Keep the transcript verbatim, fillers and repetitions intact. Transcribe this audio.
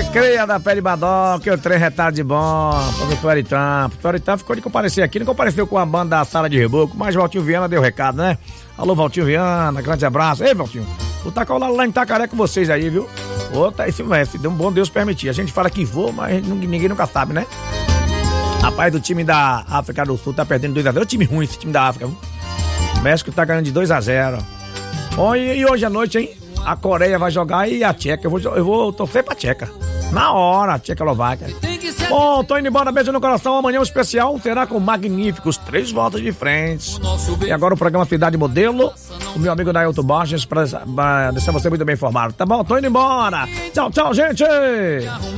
Cria da pé de badó, que o trem retardo de bom. Professor Eritã. Professor Eritã ficou de comparecer aqui, não compareceu com a banda da Sala de Reboco, mas Valtinho Viana deu recado, né? Alô, Valtinho Viana, grande abraço. Ei, Valtinho, vou tacar o lado lá em Itacaré com vocês aí, viu? Ô, tá esse mestre, deu um bom Deus permitir. A gente fala que vou, mas ninguém nunca sabe, né? Rapaz, do time da África do Sul tá perdendo dois a zero. É um time ruim esse time da África, viu? O México tá ganhando de dois a zero. Bom, e, e hoje à noite, hein? A Coreia vai jogar e a Tcheca. Eu vou, eu vou torcer pra Tcheca. Na hora, a Tchecoslováquia. Bom, tô indo embora, beijo no coração. Amanhã o especial será com magníficos três voltas de frente. E agora o programa Cidade Modelo. O meu amigo Nailton Borges, pra, pra deixar você muito bem informado. Tá bom? Tô indo embora. Tchau, tchau, gente!